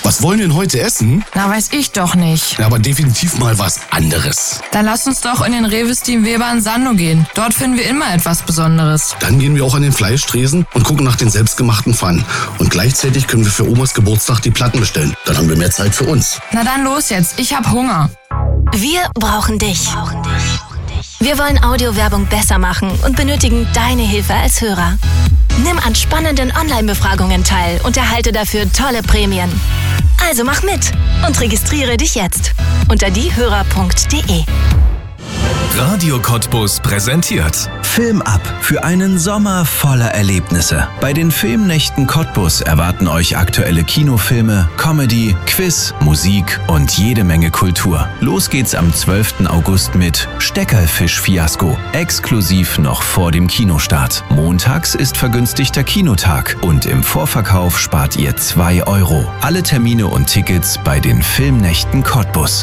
Was wollen wir denn heute essen? Na, weiß ich doch nicht. Ja, aber definitiv mal was anderes. Dann lass uns doch in den Rewe Team Weber in Sando gehen. Dort finden wir immer etwas Besonderes. Dann gehen wir auch an den Fleischtresen und gucken nach den selbstgemachten Pfannen. Und gleichzeitig können wir für Omas Geburtstag die Platten bestellen. Dann haben wir mehr Zeit für uns. Na dann los jetzt, ich hab Hunger. Wir brauchen dich. Wir wollen Audiowerbung besser machen und benötigen deine Hilfe als Hörer. Nimm an spannenden Online-Befragungen teil und erhalte dafür tolle Prämien. Also mach mit und registriere dich jetzt unter diehörer.de. Radio Cottbus präsentiert Film ab für einen Sommer voller Erlebnisse. Bei den Filmnächten Cottbus erwarten euch aktuelle Kinofilme, Comedy, Quiz, Musik und jede Menge Kultur. Los geht's am 12. August mit Steckerfisch-Fiasko. Exklusiv noch vor dem Kinostart. Montags ist vergünstigter Kinotag und im Vorverkauf spart ihr 2 €. Alle Termine und Tickets bei den Filmnächten Cottbus.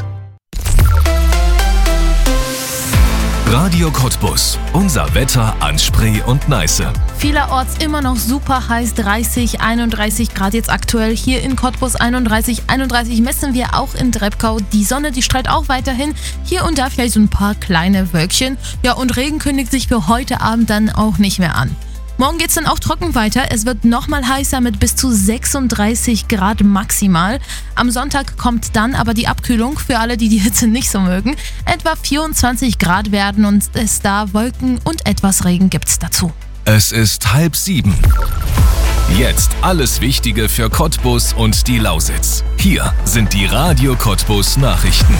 Radio Cottbus. Unser Wetter an Spree und Neiße. Vielerorts immer noch super heiß, 30, 31 Grad jetzt aktuell. Hier in Cottbus 31 messen wir auch in Drebkau. Die Sonne, die strahlt auch weiterhin. Hier und da vielleicht so ein paar kleine Wölkchen. Ja, und Regen kündigt sich für heute Abend dann auch nicht mehr an. Morgen geht's dann auch trocken weiter. Es wird nochmal heißer mit bis zu 36 Grad maximal. Am Sonntag kommt dann aber die Abkühlung für alle, die die Hitze nicht so mögen. Etwa 24 Grad werden und es da Wolken und etwas Regen gibt's dazu. Es ist 6:30. Jetzt alles Wichtige für Cottbus und die Lausitz. Hier sind die Radio Cottbus Nachrichten.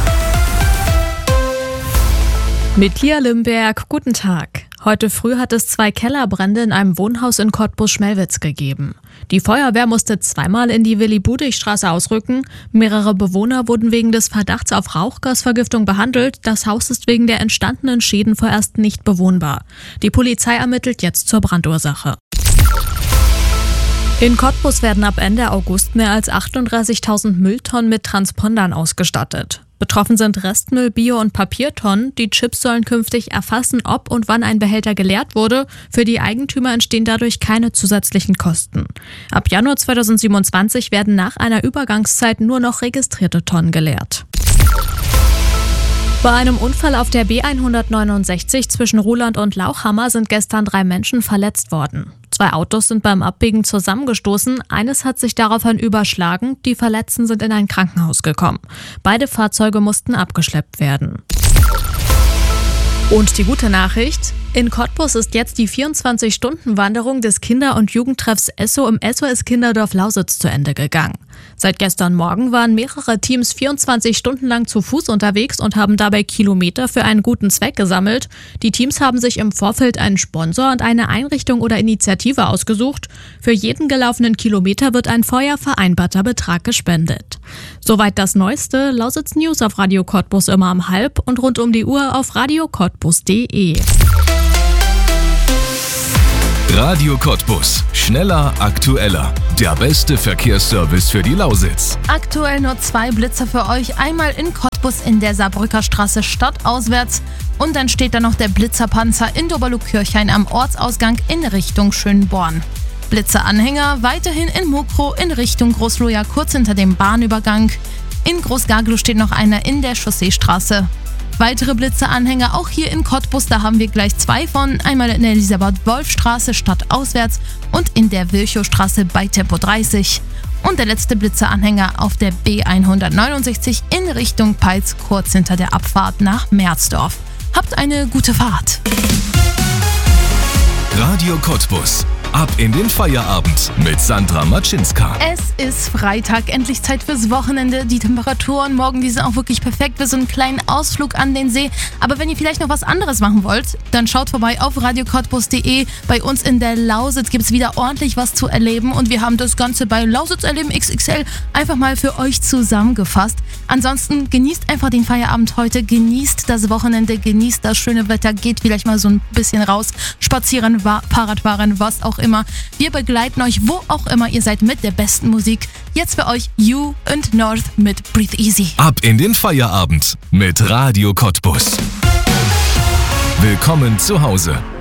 Mit Lia Limberg, guten Tag. Heute früh hat es 2 Kellerbrände in einem Wohnhaus in Cottbus-Schmelwitz gegeben. Die Feuerwehr musste zweimal in die Willi-Budich-Straße ausrücken. Mehrere Bewohner wurden wegen des Verdachts auf Rauchgasvergiftung behandelt. Das Haus ist wegen der entstandenen Schäden vorerst nicht bewohnbar. Die Polizei ermittelt jetzt zur Brandursache. In Cottbus werden ab Ende August mehr als 38.000 Mülltonnen mit Transpondern ausgestattet. Betroffen sind Restmüll, Bio- und Papiertonnen. Die Chips sollen künftig erfassen, ob und wann ein Behälter geleert wurde. Für die Eigentümer entstehen dadurch keine zusätzlichen Kosten. Ab Januar 2027 werden nach einer Übergangszeit nur noch registrierte Tonnen geleert. Bei einem Unfall auf der B169 zwischen Ruhland und Lauchhammer sind gestern 3 Menschen verletzt worden. 2 Autos sind beim Abbiegen zusammengestoßen, eines hat sich daraufhin überschlagen, die Verletzten sind in ein Krankenhaus gekommen. Beide Fahrzeuge mussten abgeschleppt werden. Und die gute Nachricht: In Cottbus ist jetzt die 24-Stunden-Wanderung des Kinder- und Jugendtreffs Esso im SOS Kinderdorf Lausitz zu Ende gegangen. Seit gestern Morgen waren mehrere Teams 24 Stunden lang zu Fuß unterwegs und haben dabei Kilometer für einen guten Zweck gesammelt. Die Teams haben sich im Vorfeld einen Sponsor und eine Einrichtung oder Initiative ausgesucht. Für jeden gelaufenen Kilometer wird ein vorher vereinbarter Betrag gespendet. Soweit das Neueste. Lausitz News auf Radio Cottbus immer um 12 und rund um die Uhr auf radiocottbus.de. Radio Cottbus. Schneller, aktueller. Der beste Verkehrsservice für die Lausitz. Aktuell nur 2 Blitzer für euch. Einmal in Cottbus in der Saarbrücker Straße stadtauswärts. Und dann steht da noch der Blitzerpanzer in Doberlug-Kirchhain am Ortsausgang in Richtung Schönborn. Blitzeranhänger weiterhin in Mukro in Richtung Großloja kurz hinter dem Bahnübergang. In Großgaglow steht noch einer in der Chausseestraße. Weitere Blitzeranhänger auch hier in Cottbus, da haben wir gleich 2 von. Einmal in der Elisabeth-Wolf-Straße stadtauswärts und in der Wilchowstraße bei Tempo 30. Und der letzte Blitzeranhänger auf der B169 in Richtung Peitz, kurz hinter der Abfahrt nach Merzdorf. Habt eine gute Fahrt. Radio Cottbus. Ab in den Feierabend mit Sandra Matschinska. Es ist Freitag, endlich Zeit fürs Wochenende. Die Temperaturen morgen, die sind auch wirklich perfekt für so einen kleinen Ausflug an den See. Aber wenn ihr vielleicht noch was anderes machen wollt, dann schaut vorbei auf radiocottbus.de. Bei uns in der Lausitz gibt es wieder ordentlich was zu erleben und wir haben das Ganze bei Lausitz Erleben XXL einfach mal für euch zusammengefasst. Ansonsten genießt einfach den Feierabend heute, genießt das Wochenende, genießt das schöne Wetter, geht vielleicht mal so ein bisschen raus, spazieren, Fahrradfahren, was auch immer. Wir begleiten euch, wo auch immer ihr seid, mit der besten Musik. Jetzt für euch You and North mit Breathe Easy. Ab in den Feierabend mit Radio Cottbus. Willkommen zu Hause.